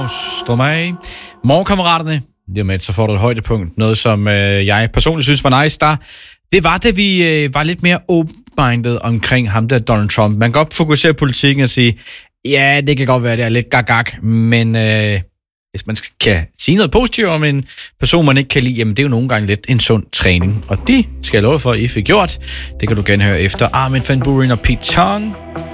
Strømag. Morgenkammeraterne. Lige med, så får du et højdepunkt. Noget, som jeg personligt synes var nice der. Det var, da vi var lidt mere open-minded omkring ham der, Donald Trump. Man kan godt fokusere på politikken og sige, ja, det kan godt være, det er lidt gag, men hvis man kan sige noget positivt om en person, man ikke kan lide, jamen det er jo nogle gange lidt en sund træning. Og det skal jeg love for, at I fik gjort. Det kan du genhøre efter Armin van Buuren og Pete Tong.